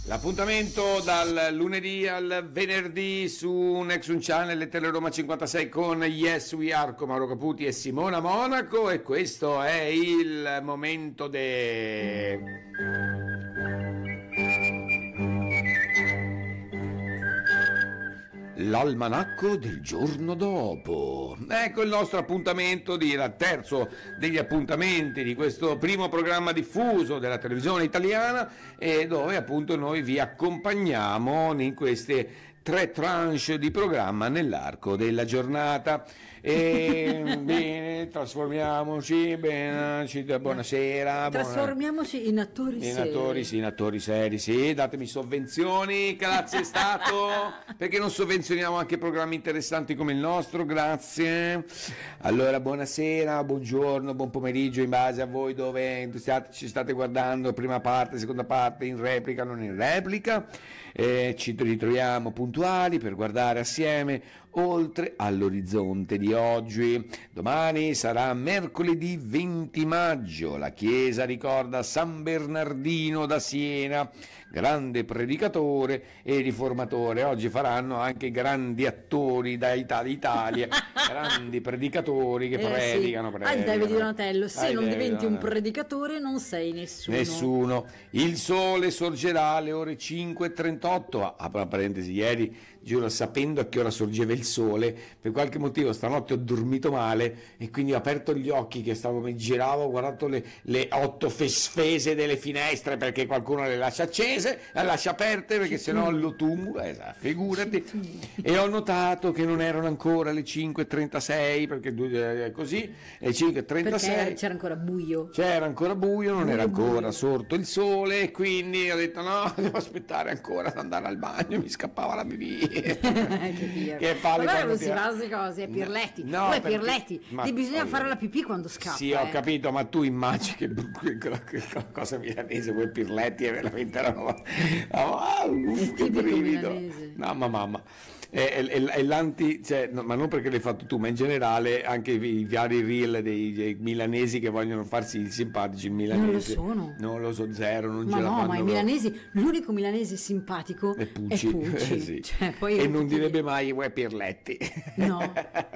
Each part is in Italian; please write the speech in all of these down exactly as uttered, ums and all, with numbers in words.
L'appuntamento dal lunedì al venerdì su Nexun Channel e Teleroma cinquantasei con Yes We Are con Mauro Caputi e Simona Monaco, e questo è il momento de... l'almanacco del giorno dopo. Ecco il nostro appuntamento, di, il terzo degli appuntamenti di questo primo programma diffuso della televisione italiana, e dove appunto noi vi accompagniamo in queste tre tranche di programma nell'arco della giornata. E bene, trasformiamoci, bene, ci, buonasera. Trasformiamoci buona... in attori in seri. attori, sì, in attori seri, sì, datemi sovvenzioni, grazie Stato, perché non sovvenzioniamo anche programmi interessanti come il nostro, grazie. Allora, buonasera, buongiorno, buon pomeriggio, in base a voi dove state, ci state guardando, prima parte, seconda parte, in replica, non in replica. Eh, ci ritroviamo puntuali per guardare assieme oltre all'orizzonte di oggi. Domani sarà mercoledì venti maggio, la Chiesa ricorda San Bernardino da Siena, grande predicatore e riformatore. Oggi faranno anche grandi attori da Italia, grandi predicatori che eh, predicano, sì. predicano. Ah, Davide Donatello, se Dai, non Davide diventi un Donatello. predicatore non sei nessuno. Nessuno. Il sole sorgerà alle ore cinque e trentotto. Apro una parentesi, ieri, giuro, sapendo a che ora sorgeva il sole, per qualche motivo stanotte ho dormito male e quindi ho aperto gli occhi che stavo, mi giravo, ho guardato le, le otto fesfese delle finestre perché qualcuno le lascia accese, le lascia aperte perché sennò lo tumbo, eh, figurati. E ho notato che non erano ancora le cinque e trentasei, perché eh, così, le cinque e trentasei. Perché c'era ancora buio. C'era ancora buio, non buio, era ancora buio. sorto il sole, e quindi ho detto no, devo aspettare ancora ad andare al bagno, mi scappava la pipì. che Che palle Vabbè, quando non ti- si fa queste cose, è Pirletti. No, Poi perché- Pirletti, ma- ti bisogna allora- fare la pipì quando scappa. Sì, ho eh. capito, ma tu immagini che quella quella cosa milanese, quei Pirletti, è veramente una roba. Ah, uff, che tipico brivido. milanese. Mamma, mamma. È, è- è l'anti, cioè, no, ma non perché l'hai fatto tu, ma in generale anche i, i vari reel dei, dei milanesi che vogliono farsi simpatici, il milanese. Non lo sono. Non lo so, zero, non Ma ce la no, fanno ma i proprio. milanesi, l'unico milanese simpatico E Pucci, è Pucci. sì. Cioè, poi E non tutti- direbbe mai uè Pirletti. No.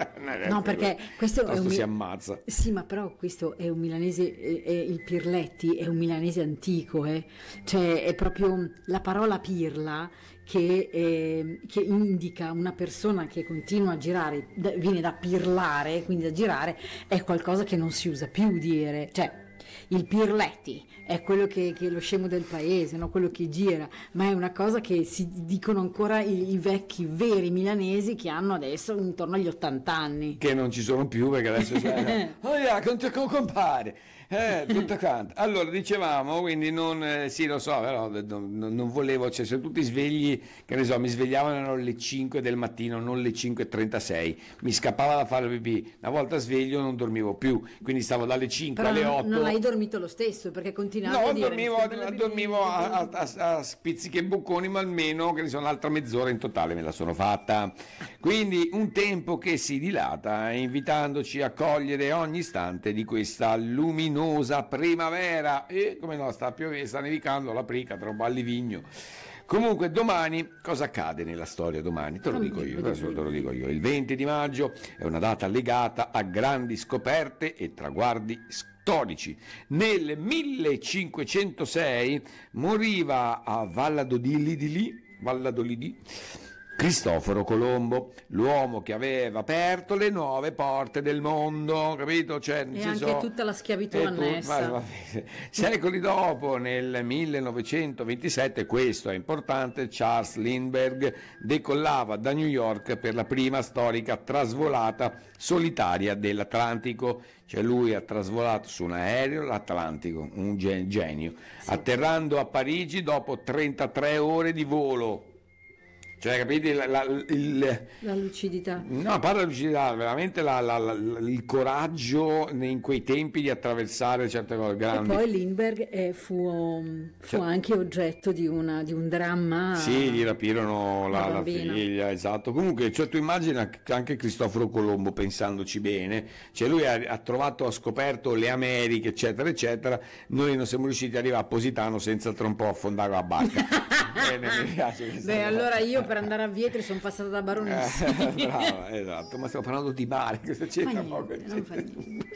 No, perché questo è un si mi- ammazza. Sì, ma però questo è un milanese, è- è il Pirletti è un milanese antico, eh. Cioè è proprio la parola pirla che, eh, che indica una persona che continua a girare, da- viene da pirlare, quindi da girare, è qualcosa che non si usa più dire, cioè il Pirletti è quello che, che è lo scemo del paese, no? Quello che gira, ma è una cosa che si dicono ancora i, i vecchi veri milanesi che hanno adesso intorno agli ottanta anni. Che non ci sono più perché adesso c'è oh yeah, conto con compare, eh, tutto quanto. Allora dicevamo, quindi non eh, sì, lo so, però non, non volevo, cioè se tutti svegli, che ne so, mi svegliavano erano le cinque del mattino, non le cinque e trentasei, mi scappava da fare la pipì, una volta sveglio non dormivo più, quindi stavo dalle cinque Però alle non, otto. non hai dormito lo stesso perché continuavi No, a dire dormivo, "Mi sto bella dormivo pipì". a, a, a, a spizzichi e bocconi, ma almeno che ne so, un'altra mezz'ora in totale me la sono fatta. Quindi un tempo che si dilata, invitandoci a cogliere ogni istante di questa luminosa primavera. E come no, sta piovendo, sta nevicando, la prica, troppo allivigno. Comunque domani, cosa accade nella storia domani? Te lo dico io, adesso te lo dico io. Il venti di maggio è una data legata a grandi scoperte e traguardi storici. Nel millecinquecentosei moriva a Valladolid, Valladolid Cristoforo Colombo, l'uomo che aveva aperto le nuove porte del mondo, capito? Cioè, nel E senso- anche tutta la schiavitù e tu- annessa. ma- ma- secoli dopo, nel millenovecentoventisette, questo è importante, Charles Lindbergh decollava da New York per la prima storica trasvolata solitaria dell'Atlantico. Cioè lui ha trasvolato su un aereo l'Atlantico, un gen- genio, atterrando a Parigi dopo trentatré ore di volo. Cioè, capite, la, la, il, La lucidità. no, a parte la lucidità, veramente la- la- la- il coraggio in quei tempi di attraversare certe cose E grandi. poi Lindbergh eh, fu, fu Cioè- anche oggetto di, una, di un dramma. Sì, gli rapirono la, la la bambina. figlia, esatto. Comunque, cioè, tu immagina che anche Cristoforo Colombo, pensandoci bene, cioè lui ha, ha trovato, ha scoperto le Americhe, eccetera, eccetera. Noi non siamo riusciti ad arrivare a Positano senza tra un po' affondare la barca. Bene, mi piace questa Beh, cosa. allora io per andare a Vietri sono passata da Baronessa. Eh, brava, esatto, ma stiamo parlando di mare, cosa Fa c'entra niente, poco? non fa niente.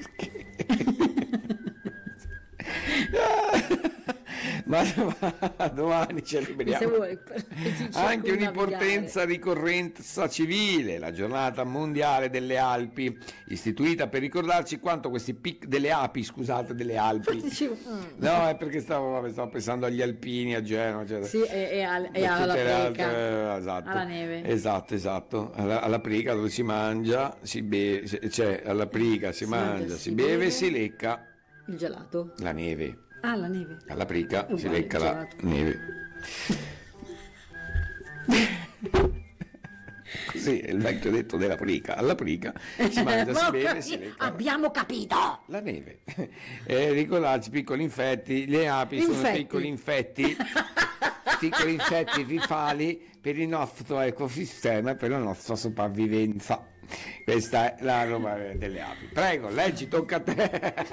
Ma, ma domani celebriamo Pensavo, eh, anche circumnavigare. un'importanza ricorrenza civile, la giornata mondiale delle Alpi, istituita per ricordarci quanto questi pic delle api, scusate, delle Alpi. Dicevo, mm. No, è perché stavo, vabbè, stavo pensando agli alpini a Genova, eccetera. Sì, e, e al- e E alla tutte le Preca, altre, esatto. alla neve. Esatto, esatto. Alla, alla Prica dove si mangia, si beve, cioè alla Prica si, Si mangia, mangia, si si beve beve. e si lecca Il gelato. la neve. Ah, la neve. Alla Prica si Uguale, lecca la gelato. neve. Così è il vecchio detto della Prica. Alla Prica si mangia, si Ho beve e capi- si lecca Abbiamo capito! la neve. E ricordarci piccoli infetti, le api sono Infetti. piccoli infetti, piccoli infetti vifali per il nostro ecosistema e per la nostra sopravvivenza. Questa è la roba delle api. Prego, leggi, tocca a te.